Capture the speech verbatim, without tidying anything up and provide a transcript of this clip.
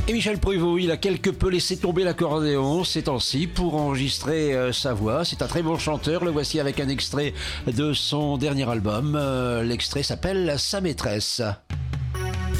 Et Michel Prévost, il a quelque peu laissé tomber l'accordéon ces temps-ci pour enregistrer euh, sa voix. C'est un très bon chanteur, le voici avec un extrait de son dernier album. Euh, l'extrait s'appelle « Sa maîtresse ».